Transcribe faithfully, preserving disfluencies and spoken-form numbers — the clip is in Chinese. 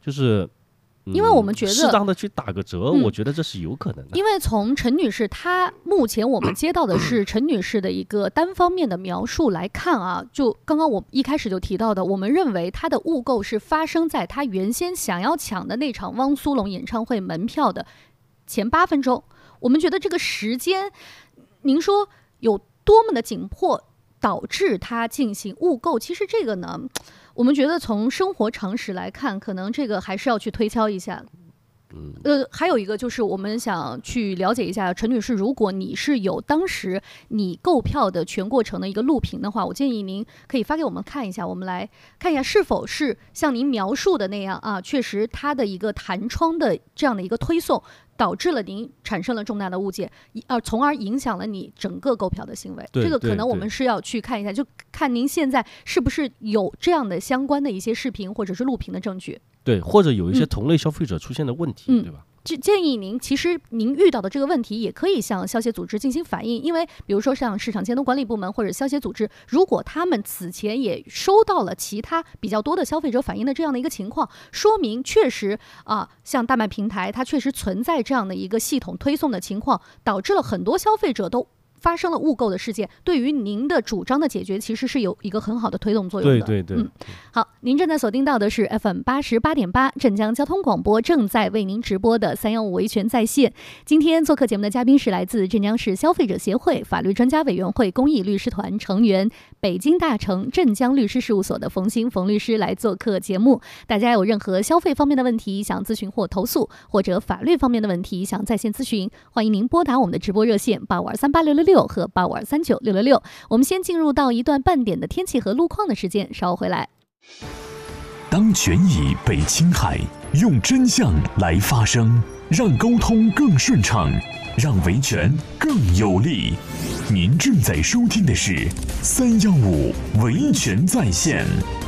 就是。 因为我们觉得适当的去打个折、嗯，我觉得这是有可能的。 因为从陈女士她目前我们接到的是陈女士的一个单方面的描述来看啊，就刚刚我一开始就提到的，我们认为她的误购是发生在她原先想要抢的那场汪苏泷演唱会门票的前八分钟。我们觉得这个时间，您说有多么的紧迫，导致她进行误购，其实这个呢。我们觉得从生活常识来看，可能这个还是要去推敲一下。 嗯， 呃，还有一个就是我们想去了解一下陈女士，如果你是有当时你购票的全过程的一个录屏的话，我建议您可以发给我们看一下，我们来看一下是否是像您描述的那样啊，确实它的一个弹窗的这样的一个推送，导致了您产生了重大的误解，呃，从而影响了你整个购票的行为。这个可能我们是要去看一下，就看您现在是不是有这样的相关的一些视频或者是录屏的证据。 对，或者有一些同类消费者出现的问题， 嗯、 对吧？ 建议您，其实您遇到的这个问题也可以向消协组织进行反映，因为比如说像市场监督管理部门或者消协组织，如果他们此前也收到了其他比较多的消费者反映的这样的一个情况，说明确实啊，像大麦平台它确实存在这样的一个系统推送的情况，导致了很多消费者都发生了误购的事件，对于您的主张的解决其实是有一个很好的推动作用的。 对对对， 嗯，好，您正在锁定到的是 F M 八十八点八镇江交通广播正在为您直播的三幺五维权在线。今天做客节目的嘉宾是来自镇江市消费者协会法律专家委员会公益律师团成员、北京大成镇江律师事务所的冯鑫冯律师来做客节目。大家有任何消费方面的问题想咨询或投诉，或者法律方面的问题想在线咨询，欢迎您拨打我们的直播热线八五二三八六六六和八五二三九六六六。我们先进入到一段半点的天气和路况的时间，稍后回来。 当权益被侵害，用真相来发声，让沟通更顺畅，让维权更有力。您正在收听的是三幺五维权在线。